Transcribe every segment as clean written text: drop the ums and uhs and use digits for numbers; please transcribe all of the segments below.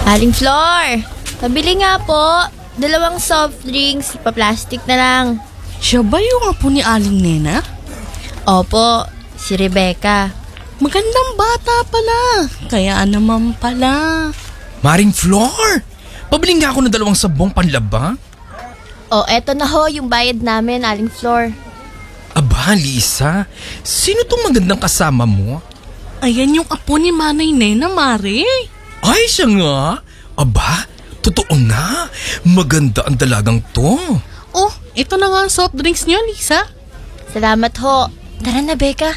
Aling Flor, pabili nga po. 2 soft drinks, pa-plastic na lang. Siya ba yung apo ni Aling Nena? Opo, si Rebecca. Magandang bata pala. Kaya naman pala. Maring Flor, pabili nga ako ng 2 sabong panlaba. O, eto na ho yung bayad namin, Aling Flor. Aba, Lisa, sino tong magandang kasama mo? Ayan yung apo ni Manay Nena, Mare. Ay, siya nga. Aba, totoo nga. Maganda ang dalagang to. Oh, ito na nga ang soft drinks niyo, Lisa. Salamat ho. Tara na, Becca.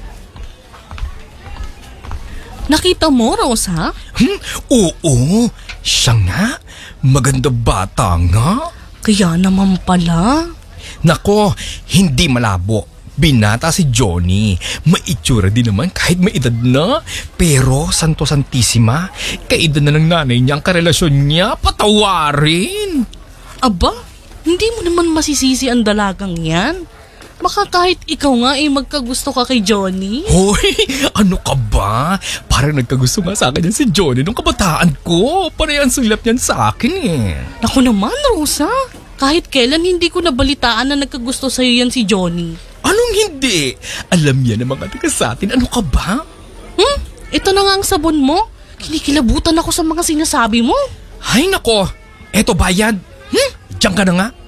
Nakita mo, Rosa? Oo, siya nga. Maganda bata nga. Kaya naman pala. Nako, hindi malabo. Binata si Johnny. Maitsura din naman kahit may edad na. Pero, Santo Santissima, kaedad na ng nanay niya ang karelasyon niya. Patawarin! Aba, hindi mo naman masisisi ang dalagang yan. Baka kahit ikaw nga magkagusto ka kay Johnny. Hoy, ano ka ba? Parang nagkagusto nga sa akin yan si Johnny nung kabataan ko. Parang ang sulap niyan sa akin eh. Naku naman, Rosa. Kahit kailan hindi ko nabalitaan na nagkagusto sa'yo yan si Johnny. Anong hindi? Alam yan ng mga taga sa atin. Ano ka ba? Ito na nga ang sabon mo. Kinikilabutan ako sa mga sinasabi mo. Ay nako, eto bayad. Diyan ka na nga.